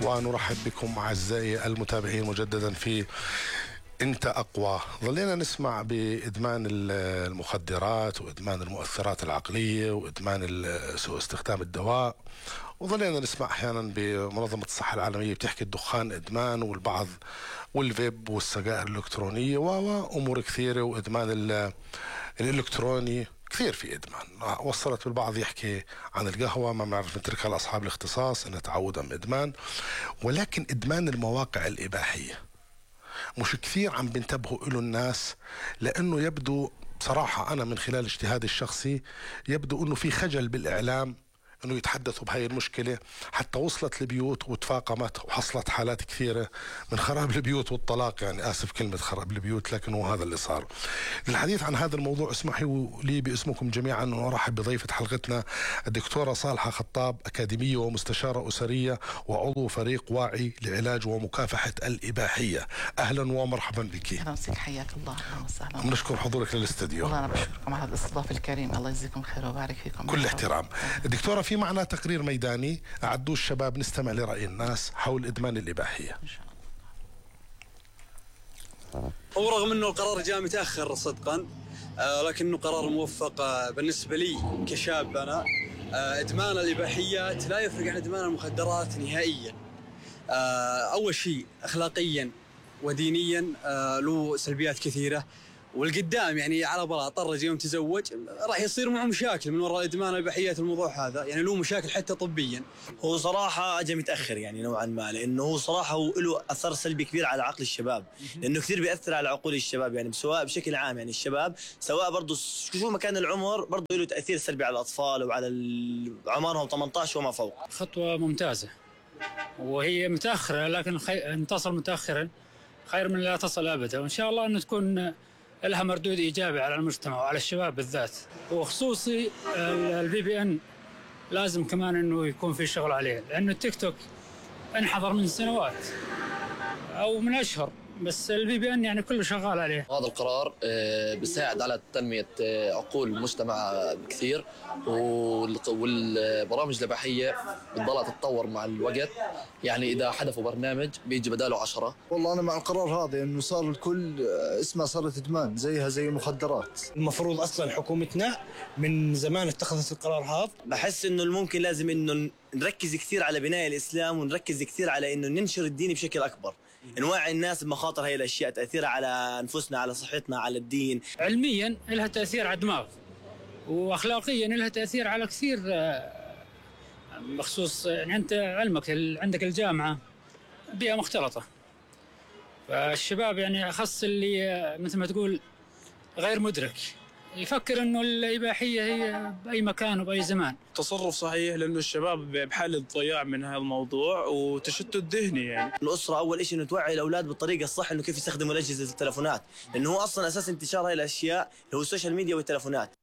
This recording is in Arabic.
ونرحب بكم أعزائي المتابعين مجددا في أنت أقوى. ظلينا نسمع بإدمان المخدرات وإدمان المؤثرات العقلية وإدمان سوء استخدام الدواء، وظلينا نسمع أحيانا بمنظمة الصحة العالمية بتحكي الدخان إدمان، والبعض والفيب والسجائر الإلكترونية وأمور كثيرة، وإدمان الإلكتروني كثير في إدمان. وصلت بالبعض يحكي عن القهوة، ما بنعرف نتركها لأصحاب الاختصاص إنها تعودا إدمان. ولكن إدمان المواقع الإباحية مش كثير عم بينتبهوا له الناس، لأنه يبدو بصراحة أنا من خلال اجتهادي الشخصي يبدو أنه في خجل بالإعلام انه يتحدثوا بهاي المشكلة، حتى وصلت البيوت وتفاقمت وحصلت حالات كثيرة من خراب البيوت والطلاق. يعني اسف كلمة خراب البيوت، لكن هو هذا اللي صار. للحديث عن هذا الموضوع اسمحوا لي باسمكم جميعا ان ارحب بضيفة حلقتنا الدكتورة صالحة خطاب، اكاديمية ومستشارة اسرية وعضو فريق واعي لعلاج ومكافحة الاباحية. اهلا ومرحبا بك. اهلا وسهلا، حياك الله. اهلا وسهلا. بنشكر حضورك للاستديو. والله انا بشكركم على الاستضافة الكريمة، الله يجزيكم خير ويبارك فيكم. كل احترام. دكتورة، في معنا تقرير ميداني أعدوه الشباب، نستمع لرأي الناس حول إدمان الإباحية. إن شاء الله. ورغم أنه القرار جاء متأخر صدقا، لكنه قرار موفق بالنسبة لي كشاب. أنا إدمان الإباحيات لا يفرق عن إدمان المخدرات نهائيا. أول شيء أخلاقيا ودينيا له سلبيات كثيرة، والقدام يعني على بلاط الرجل يوم تزوج راح يصير معه مشاكل من وراء ادمان الاباحيات. الموضوع هذا يعني له مشاكل حتى طبيا. هو صراحه اجى متاخر يعني نوعا ما، لانه هو صراحه له اثر سلبي كبير على عقل الشباب، لانه كثير بياثر على عقول الشباب، يعني سواء بشكل عام يعني الشباب، سواء برضه شو مكان العمر برضه له تاثير سلبي على الاطفال وعلى عمرهم 18 وما فوق. خطوه ممتازه وهي متاخره، لكن ان تصل متاخرا خير من لا تصل ابدا، وان شاء الله انه تكون لها مردود إيجابي على المجتمع وعلى الشباب بالذات. وخصوصي الفي بي ان لازم كمان إنه يكون في شغل عليه، لأنه التيك توك انحضر من سنوات أو من أشهر، بس الفي بي ان يعني كله شغال عليه. هذا القرار بيساعد على تنمية عقول المجتمع كثير، والبرامج الإباحية بتضلها تتطور مع الوقت. يعني إذا حذفوا برنامج بيجي بداله 10. والله أنا مع القرار هذا، إنه صار الكل اسمها صارت إدمان زيها زي المخدرات. المفروض أصلا حكومتنا من زمان اتخذت القرار هذا. بحس إنه ممكن لازم إنه نركز كثير على بناء الإسلام، ونركز كثير على إنه ننشر الدين بشكل أكبر، نوعي الناس بمخاطر هاي الأشياء، تأثيرها على أنفسنا، على صحتنا، على الدين. علميا لها تأثير على الدماغ، وأخلاقيا لها تأثير على كثير بخصوص يعني أنت علمك عندك الجامعة بيئة مختلطة، فالشباب يعني أخص اللي مثل ما تقول غير مدرك يفكر إنه الإباحية هي بأي مكان وبأي زمان. تصرف صحيح، لأنه الشباب بحالة ضياع من هذا الموضوع وتشتت ذهني. يعني الأسرة أول شيء إنه توعي الأولاد بالطريقة الصح إنه كيف يستخدموا الأجهزة التلفونات، لأنه هو أصلا أساس انتشار هاي الأشياء هو السوشيال ميديا والتلفونات.